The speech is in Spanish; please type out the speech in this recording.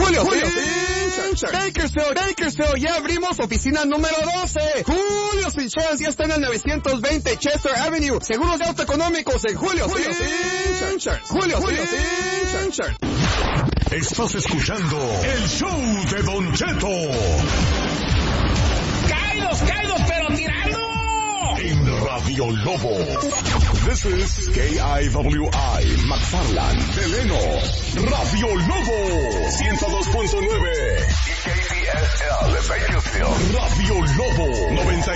Julio Bakersfield, ya abrimos oficina número 12. Julio Insurance ya está en el 920 Chester Avenue. Seguros de auto económicos en Julio Insurance. Estás escuchando el show de Don Cheto. ¡Caídos, pero tirando! En Radio Lobo. This is KIWI, McFarland, Deleno. Radio Lobo 102.9. Y KCSL, Bakersfield. Radio Lobo 90.